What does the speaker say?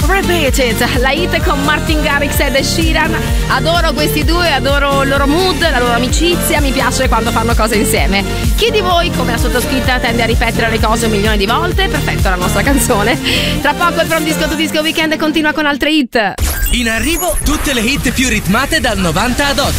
Repeat It, la hit con Martin Garrix ed Ed Sheeran. Adoro questi due, adoro il loro mood, la loro amicizia, mi piace quando fanno cose insieme. Chi di voi, come la sottoscritta, tende a ripetere le cose un milione di volte? Perfetto, la nostra canzone. Tra poco il From Disco to Disco Weekend continua con altre hit. In arrivo tutte le hit più ritmate dal 90 ad oggi.